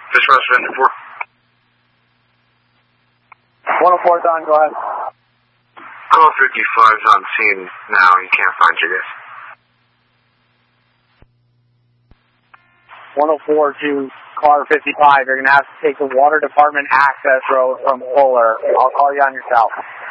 Dispatch 54. 104's on, go ahead. Call 55's on scene now. You can't find you guys. 104 to car 55. You're going to have to take the water department access road from Fuller. I'll call you on your cell.